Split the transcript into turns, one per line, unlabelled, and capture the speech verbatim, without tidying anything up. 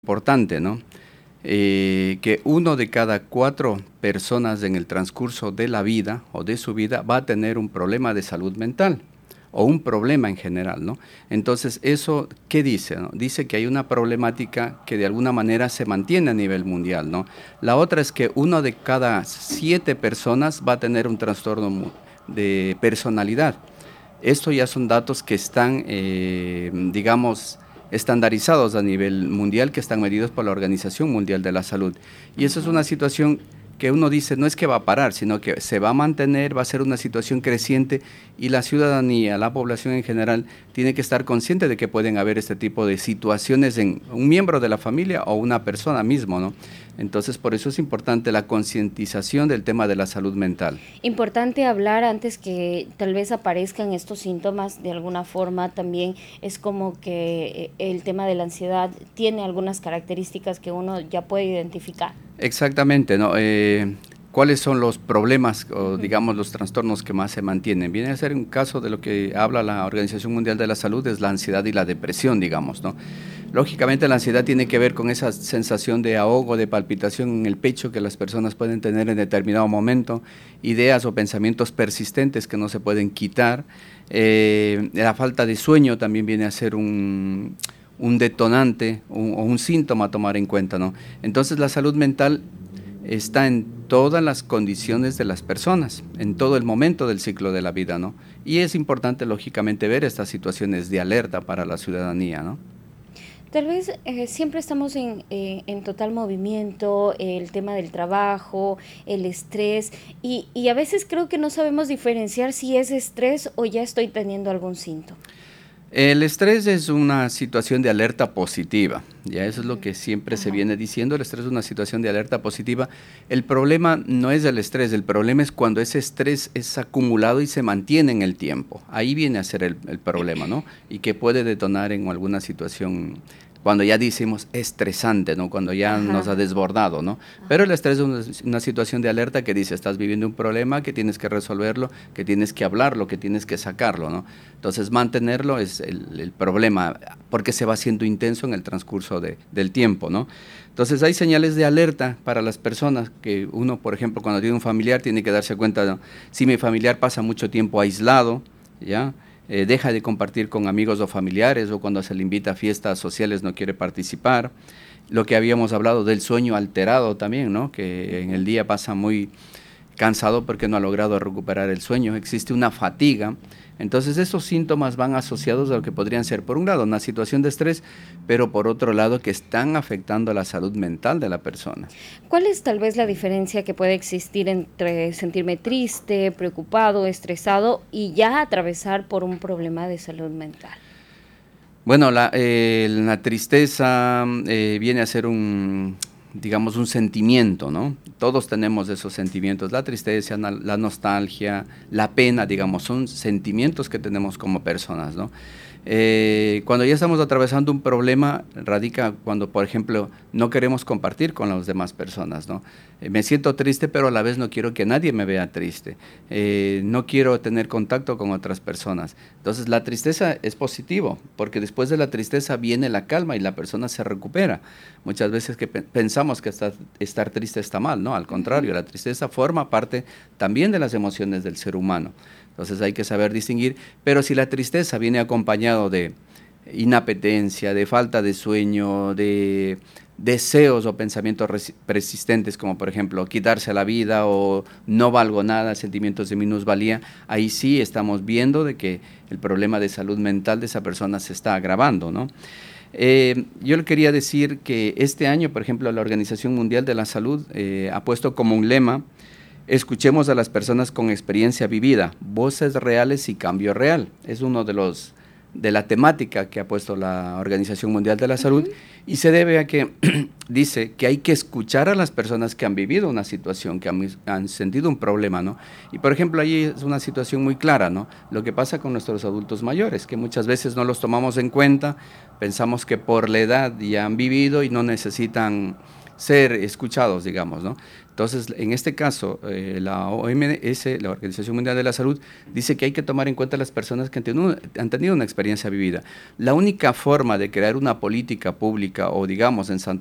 Importante, ¿no? Eh, que uno de cada cuatro personas en el transcurso de la vida o de su vida va a tener un problema de salud mental o un problema en general, ¿no? Entonces, ¿eso qué dice, no? Dice que hay una problemática que de alguna manera se mantiene a nivel mundial, ¿no? La otra es que uno de cada siete personas va a tener un trastorno de personalidad. Esto ya son datos que están, eh, digamos, estandarizados a nivel mundial, que están medidos por la Organización Mundial de la Salud. Y eso es una situación que uno dice, no es que va a parar, sino que se va a mantener, va a ser una situación creciente y la ciudadanía, la población en general, tiene que estar consciente de que pueden haber este tipo de situaciones en un miembro de la familia o una persona mismo, ¿no? Entonces, por eso es importante la concientización del tema de la salud mental.
Importante hablar antes que tal vez aparezcan estos síntomas de alguna forma. También es como que el tema de la ansiedad tiene algunas características que uno ya puede identificar.
Exactamente, ¿no? Eh, ¿Cuáles son los problemas o, digamos, los trastornos que más se mantienen? Viene a ser un caso de lo que habla la Organización Mundial de la Salud, es la ansiedad y la depresión, digamos, ¿no? Lógicamente la ansiedad tiene que ver con esa sensación de ahogo, de palpitación en el pecho que las personas pueden tener en determinado momento, ideas o pensamientos persistentes que no se pueden quitar. Eh, la falta de sueño también viene a ser un, un detonante o un, un síntoma a tomar en cuenta, ¿no? Entonces la salud mental está en todas las condiciones de las personas, en todo el momento del ciclo de la vida, ¿no? Y es importante, lógicamente, ver estas situaciones de alerta para la ciudadanía, ¿no?
Tal vez eh, siempre estamos en, eh, en total movimiento, el tema del trabajo, el estrés, y, y a veces creo que no sabemos diferenciar si es estrés o ya estoy teniendo algún síntoma.
El estrés es una situación de alerta positiva, ya eso es lo que siempre
Ajá.
se viene diciendo, el estrés es una situación de alerta positiva. El problema no es el estrés, el problema es cuando ese estrés es acumulado y se mantiene en el tiempo, ahí viene a ser el, el problema, ¿no? Y que puede detonar en alguna situación, cuando ya decimos estresante, ¿no? Cuando ya
Ajá.
nos ha desbordado, ¿no?
Ajá.
Pero el estrés es una, una situación de alerta que dice, estás viviendo un problema, que tienes que resolverlo, que tienes que hablarlo, que tienes que sacarlo, ¿no? Entonces, mantenerlo es el, el problema, porque se va haciendo intenso en el transcurso de, del tiempo, ¿no? Entonces, hay señales de alerta para las personas que uno, por ejemplo, cuando tiene un familiar, tiene que darse cuenta, ¿no? Si mi familiar pasa mucho tiempo aislado, ¿ya?, Eh, deja de compartir con amigos o familiares, o cuando se le invita a fiestas sociales no quiere participar. Lo que habíamos hablado del sueño alterado también, ¿no? Que en el día pasa muy cansado porque no ha logrado recuperar el sueño, existe una fatiga. Entonces esos síntomas van asociados a lo que podrían ser, por un lado, una situación de estrés, pero por otro lado que están afectando la salud mental de la persona.
¿Cuál es tal vez la diferencia que puede existir entre sentirme triste, preocupado, estresado y ya atravesar por un problema de salud mental?
Bueno, la, eh, la tristeza eh, viene a ser un, digamos, un sentimiento, ¿no? Todos tenemos esos sentimientos, la tristeza, la nostalgia, la pena, digamos, son sentimientos que tenemos como personas, ¿no? Eh, cuando ya estamos atravesando un problema, radica cuando, por ejemplo, no queremos compartir con las demás personas, ¿no? Eh, me siento triste, pero a la vez no quiero que nadie me vea triste, eh, no quiero tener contacto con otras personas. Entonces, la tristeza es positivo, porque después de la tristeza viene la calma y la persona se recupera. Muchas veces que pe pensamos que estar, estar triste está mal, ¿no? Al contrario, la tristeza forma parte también de las emociones del ser humano. Entonces hay que saber distinguir, pero si la tristeza viene acompañado de inapetencia, de falta de sueño, de deseos o pensamientos persistentes, como por ejemplo quitarse la vida o no valgo nada, sentimientos de minusvalía, ahí sí estamos viendo de que el problema de salud mental de esa persona se está agravando, ¿no? Eh, yo le quería decir que este año, por ejemplo, la Organización Mundial de la Salud eh, ha puesto como un lema: escuchemos a las personas con experiencia vivida, voces reales y cambio real. Es uno de los de la temática que ha puesto la Organización Mundial de la Salud, uh-huh. Y se debe a que dice que hay que escuchar a las personas que han vivido una situación, que han, han sentido un problema, ¿no? Y por ejemplo, ahí es una situación muy clara, ¿no? Lo que pasa con nuestros adultos mayores, que muchas veces no los tomamos en cuenta, pensamos que por la edad ya han vivido y no necesitan ser escuchados, digamos, ¿no? Entonces, en este caso, eh, la O M S, la Organización Mundial de la Salud, dice que hay que tomar en cuenta a las personas que han tenido, han tenido una experiencia vivida. La única forma de crear una política pública, o digamos, en Santa